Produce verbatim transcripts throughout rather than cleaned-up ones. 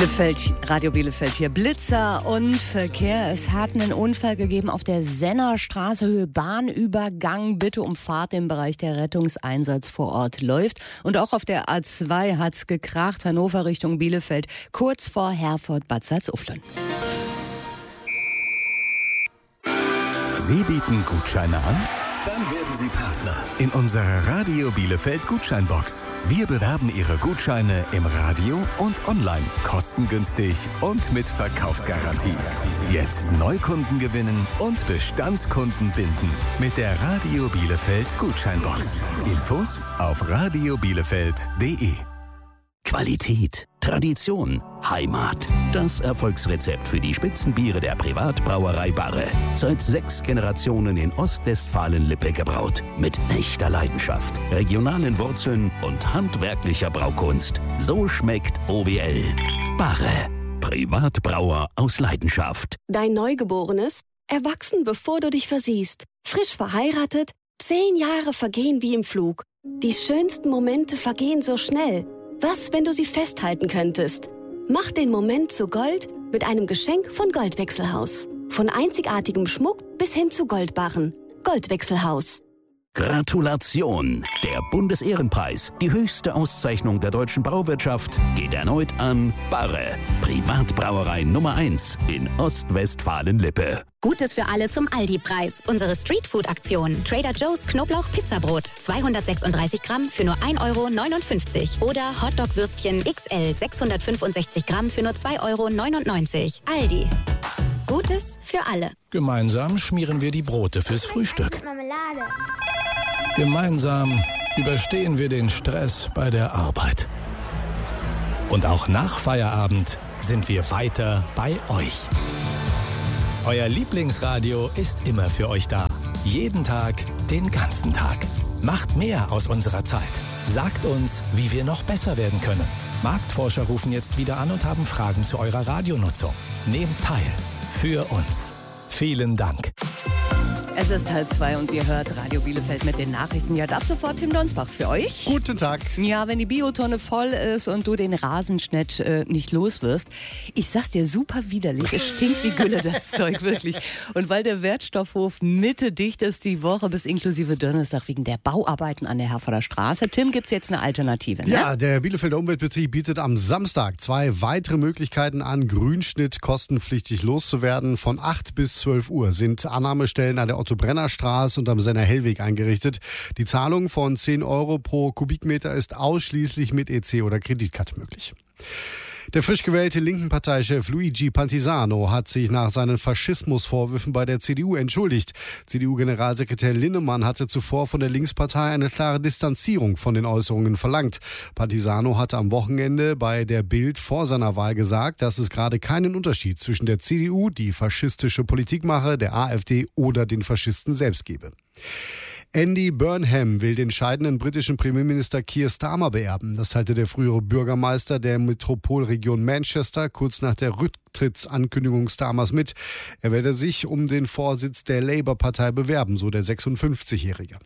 Bielefeld, Radio Bielefeld hier. Blitzer und Verkehr. Es hat einen Unfall gegeben auf der Sennerstraße, Höhe Bahnübergang. Bitte um Fahrt im Bereich der Rettungseinsatz vor Ort läuft. Und auch auf der A zwei hat's gekracht, Hannover Richtung Bielefeld, kurz vor Herford-Bad Salzuflen. Sie bieten Gutscheine an? Dann werden Sie Partner in unserer Radio Bielefeld Gutscheinbox. Wir bewerben Ihre Gutscheine im Radio und online, kostengünstig und mit Verkaufsgarantie. Jetzt Neukunden gewinnen und Bestandskunden binden mit der Radio Bielefeld Gutscheinbox. Infos auf radio bielefeld punkt de. Qualität, Tradition, Heimat. Das Erfolgsrezept für die Spitzenbiere der Privatbrauerei Barre. Seit sechs Generationen in Ostwestfalen-Lippe gebraut. Mit echter Leidenschaft, regionalen Wurzeln und handwerklicher Braukunst. So schmeckt O W L. Barre. Privatbrauer aus Leidenschaft. Dein Neugeborenes? Erwachsen, bevor du dich versiehst. Frisch verheiratet? Zehn Jahre vergehen wie im Flug. Die schönsten Momente vergehen so schnell. Was, wenn du sie festhalten könntest? Mach den Moment zu Gold mit einem Geschenk von Goldwechselhaus. Von einzigartigem Schmuck bis hin zu Goldbarren. Goldwechselhaus. Gratulation! Der Bundesehrenpreis, die höchste Auszeichnung der deutschen Brauwirtschaft, geht erneut an Barre, Privatbrauerei Nummer eins in Ostwestfalen-Lippe. Gutes für alle zum Aldi-Preis. Unsere Streetfood-Aktion. Trader Joe's Knoblauch-Pizzabrot. zweihundertsechsunddreißig Gramm für nur ein Euro neunundfünfzig. Oder Hotdog-Würstchen X L sechshundertfünfundsechzig Gramm für nur zwei Euro neunundneunzig. Aldi. Gutes für alle. Gemeinsam schmieren wir die Brote fürs Frühstück. Marmelade. Gemeinsam überstehen wir den Stress bei der Arbeit. Und auch nach Feierabend sind wir weiter bei euch. Euer Lieblingsradio ist immer für euch da. Jeden Tag, den ganzen Tag. Macht mehr aus unserer Zeit. Sagt uns, wie wir noch besser werden können. Marktforscher rufen jetzt wieder an und haben Fragen zu eurer Radionutzung. Nehmt teil. Für uns. Vielen Dank. Es ist halb zwei und ihr hört Radio Bielefeld mit den Nachrichten. Ja, ab sofort Tim Donsbach für euch. Guten Tag. Ja, wenn die Biotonne voll ist und du den Rasenschnitt äh, nicht los wirst. Ich sag's dir, super widerlich. Es stinkt wie Gülle, das Zeug, wirklich. Und weil der Wertstoffhof Mitte dicht ist die Woche bis inklusive Donnerstag wegen der Bauarbeiten an der Herforder Straße. Tim, gibt's jetzt eine Alternative, ne? Ja, der Bielefelder Umweltbetrieb bietet am Samstag zwei weitere Möglichkeiten an, Grünschnitt kostenpflichtig loszuwerden. Von acht bis zwölf Uhr sind Annahmestellen an der Otto-Brenner-Straße und am Senner-Hellweg eingerichtet. Die Zahlung von zehn Euro pro Kubikmeter ist ausschließlich mit E C oder Kreditkarte möglich. Der frisch gewählte linken Parteichef Luigi Pantisano hat sich nach seinen Faschismusvorwürfen bei der C D U entschuldigt. C D U-Generalsekretär Linnemann hatte zuvor von der Linkspartei eine klare Distanzierung von den Äußerungen verlangt. Pantisano hatte am Wochenende bei der Bild vor seiner Wahl gesagt, dass es gerade keinen Unterschied zwischen der C D U, die faschistische Politik mache, der AfD oder den Faschisten selbst gebe. Andy Burnham will den scheidenden britischen Premierminister Keir Starmer beerben. Das teilte der frühere Bürgermeister der Metropolregion Manchester kurz nach der Rücktrittsankündigung Starmers mit. Er werde sich um den Vorsitz der Labour-Partei bewerben, so der sechsundfünfzigjährige.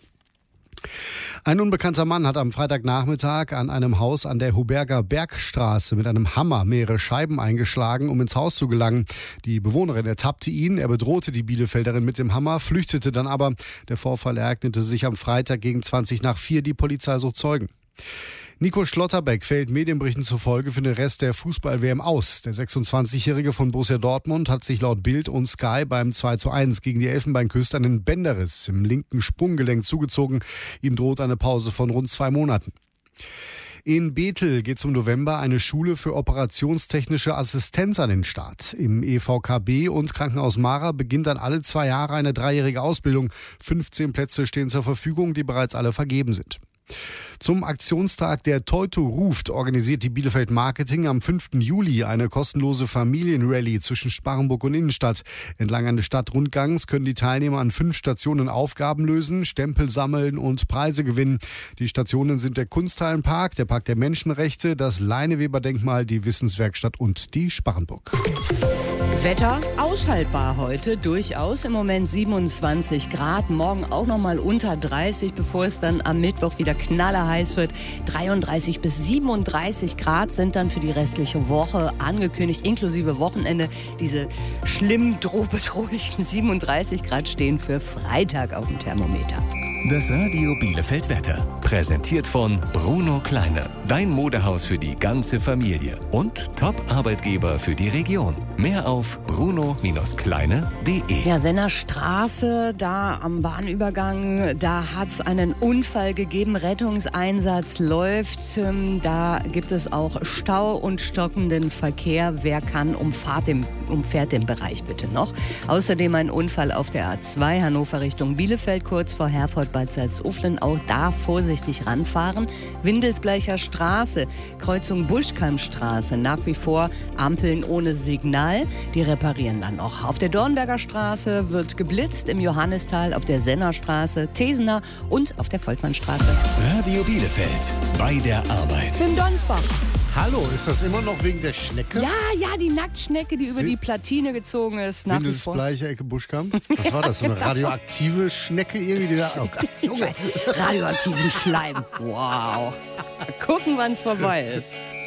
Ein unbekannter Mann hat am Freitagnachmittag an einem Haus an der Huberger Bergstraße mit einem Hammer mehrere Scheiben eingeschlagen, um ins Haus zu gelangen. Die Bewohnerin ertappte ihn, er bedrohte die Bielefelderin mit dem Hammer, flüchtete dann aber. Der Vorfall ereignete sich am Freitag gegen zwanzig nach vier, die Polizei sucht Zeugen. Nico Schlotterbeck fällt Medienberichten zufolge für den Rest der Fußball-W M aus. Der sechsundzwanzigjährige von Borussia Dortmund hat sich laut Bild und Sky beim zwei zu eins gegen die Elfenbeinküste einen Bänderriss im linken Sprunggelenk zugezogen. Ihm droht eine Pause von rund zwei Monaten. In Bethel geht zum November eine Schule für operationstechnische Assistenz an den Start. Im E V K B und Krankenhaus Mara beginnt dann alle zwei Jahre eine dreijährige Ausbildung. fünfzehn Plätze stehen zur Verfügung, die bereits alle vergeben sind. Zum Aktionstag der Teuto ruft organisiert die Bielefeld Marketing am fünften Juli eine kostenlose Familienrallye zwischen Sparrenburg und Innenstadt. Entlang eines Stadtrundgangs können die Teilnehmer an fünf Stationen Aufgaben lösen, Stempel sammeln und Preise gewinnen. Die Stationen sind der Kunsthallenpark, der Park der Menschenrechte, das Leineweber-Denkmal, die Wissenswerkstatt und die Sparrenburg. Wetter aushaltbar heute, durchaus. Im Moment siebenundzwanzig Grad, morgen auch noch mal unter dreißig, bevor es dann am Mittwoch wieder knallerheiß wird. dreiunddreißig bis siebenunddreißig Grad sind dann für die restliche Woche angekündigt, inklusive Wochenende. Diese schlimm drohbedrohlichen siebenunddreißig Grad stehen für Freitag auf dem Thermometer. Das Radio Bielefeld Wetter, präsentiert von Bruno Kleine. Dein Modehaus für die ganze Familie und Top-Arbeitgeber für die Region. Mehr auf bruno Kleine punkt de. Ja, Sennerstraße, da am Bahnübergang, da hat es einen Unfall gegeben. Rettungseinsatz läuft. Da gibt es auch Stau und stockenden Verkehr. Wer kann, umfahrt den, umfährt den Bereich bitte noch. Außerdem ein Unfall auf der A zwei Hannover Richtung Bielefeld, kurz vor Herford Bad Salzuflen. Auch da vorsichtig ranfahren. Windelsbleicher Straße, Kreuzung Buschkalmstraße, nach wie vor Ampeln ohne Signal. Die reparieren dann noch. Auf der Dornberger Straße wird geblitzt, im Johannistal, auf der Sennerstraße, Tesener und auf der Volkmannstraße. Radio Bielefeld, bei der Arbeit. Tim Donsbach. Hallo, ist das immer noch wegen der Schnecke? Ja, ja, die Nacktschnecke, die über die Platine gezogen ist. Nach wie vor. Windelsbleiche Ecke Buschkamp? Was war das? So eine radioaktive Schnecke irgendwie? Die da, oh Gott, Junge. Radioaktiven Schleim. Wow. Gucken, wann es vorbei ist.